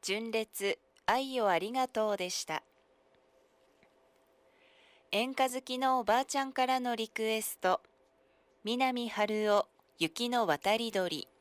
純烈愛をありがとうでした。演歌好きのおばあちゃんからのリクエスト、南春夫雪の渡り鳥。